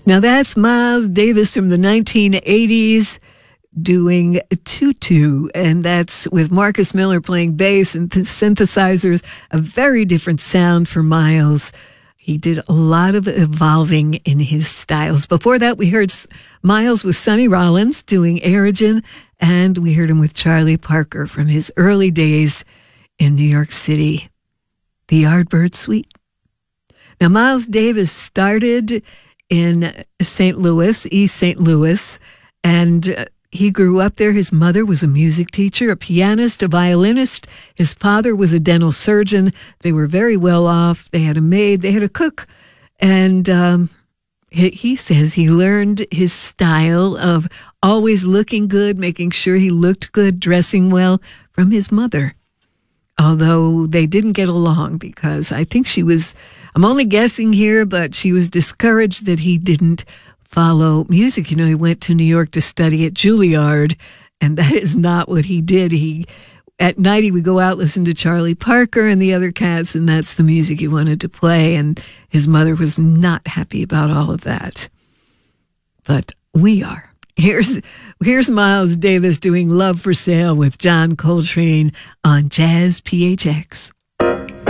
Now that's Miles Davis from the 1980s doing Tutu, and that's with Marcus Miller playing bass and synthesizers, a very different sound for Miles. He did a lot of evolving in his styles. Before that, we heard Miles with Sonny Rollins doing Aerogen, and we heard him with Charlie Parker from his early days in New York City, the Yardbird Suite. Now, Miles Davis started in St. Louis, East St. Louis, and he grew up there. His mother was a music teacher, a pianist, a violinist. His father was a dental surgeon. They were very well off. They had a maid. They had a cook. And he says he learned his style of always looking good, making sure he looked good, dressing well from his mother. Although they didn't get along because I think she was, I'm only guessing here, but she was discouraged that he didn't follow music. You know, he went to New York to study at Juilliard, and that is not what he did. At night, he would go out, listen to Charlie Parker and the other cats, and that's the music he wanted to play, and his mother was not happy about all of that. But we are. Here's Miles Davis doing Love for Sale with John Coltrane on Jazz PHX.